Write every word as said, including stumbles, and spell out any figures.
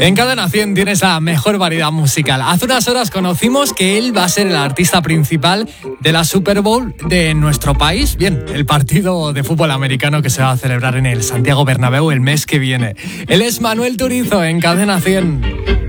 En Cadena cien tienes la mejor variedad musical. Hace unas horas conocimos que él va a ser el artista principal de la Super Bowl de nuestro país. Bien, el partido de fútbol americano que se va a celebrar en el Santiago Bernabéu el mes que viene. Él es Manuel Turizo en Cadena cien.